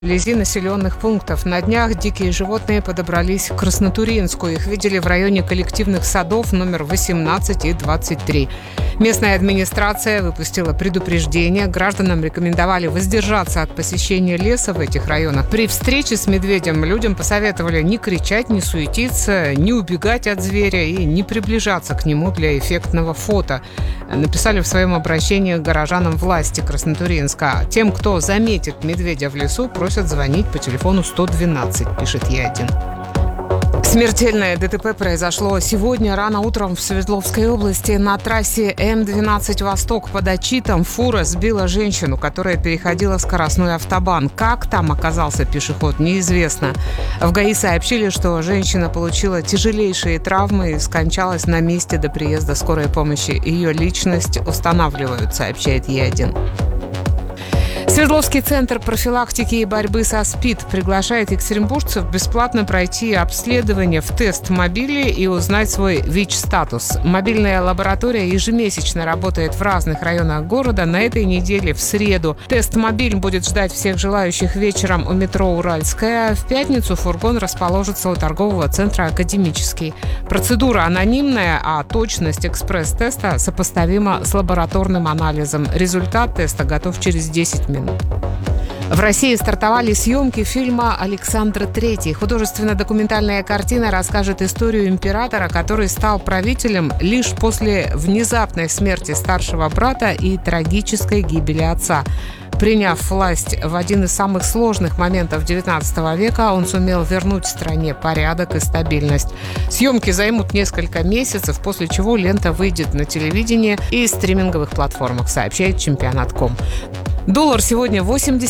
Вблизи населенных пунктов. На днях дикие животные подобрались к Краснотурьинску. Их видели в районе коллективных садов номер 18 и 23. Местная администрация выпустила предупреждение. Гражданам рекомендовали воздержаться от посещения леса в этих районах. При встрече с медведем людям посоветовали не кричать, не суетиться, не убегать от зверя и не приближаться к нему для эффектного фото. Написали в своем обращении к горожанам власти Краснотурьинска. Тем, кто заметит медведя в лесу, просят звонить по телефону 112, пишет Е1. Смертельное ДТП произошло сегодня рано утром в Свердловской области. На трассе М12 «Восток» под Очитом фура сбила женщину, которая переходила скоростной автобан. Как там оказался пешеход, неизвестно. В ГАИ сообщили, что женщина получила тяжелейшие травмы и скончалась на месте до приезда скорой помощи. Ее личность устанавливают, сообщает Е1. Свердловский центр профилактики и борьбы со СПИД приглашает екатеринбуржцев бесплатно пройти обследование в тест-мобиле и узнать свой ВИЧ-статус. Мобильная лаборатория ежемесячно работает в разных районах города. На этой неделе в среду тест-мобиль будет ждать всех желающих вечером у метро «Уральская». В пятницу фургон расположится у торгового центра «Академический». Процедура анонимная, а точность экспресс-теста сопоставима с лабораторным анализом. Результат теста готов через 10 минут. В России стартовали съемки фильма «Александр III». Художественно-документальная картина расскажет историю императора, который стал правителем лишь после внезапной смерти старшего брата и трагической гибели отца. Приняв власть в один из самых сложных моментов XIX века, он сумел вернуть стране порядок и стабильность. Съемки займут несколько месяцев, после чего лента выйдет на телевидение и стриминговых платформах, сообщает Чемпионат.ком. Доллар сегодня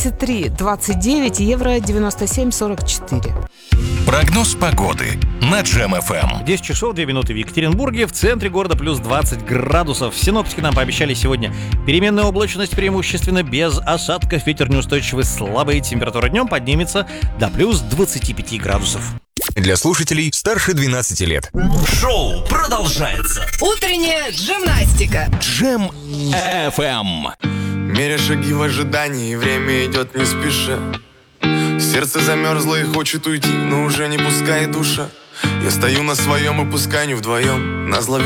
83.29, евро 97.44. Прогноз погоды на Джем ФМ. 10 часов 2 минуты в Екатеринбурге, в центре города плюс 20 градусов. Синоптики нам пообещали сегодня переменная облачность, преимущественно без осадков, ветер неустойчивый, слабый, температура днем поднимется до плюс 25 градусов. Для слушателей старше 12 лет. Шоу продолжается. Утренняя гимнастика. Джем ФМ. Меря шаги в ожидании, время идет не спеша. Сердце замерзло и хочет уйти, но уже не пускает душа. Я стою на своем и пускай не вдвоем. Назло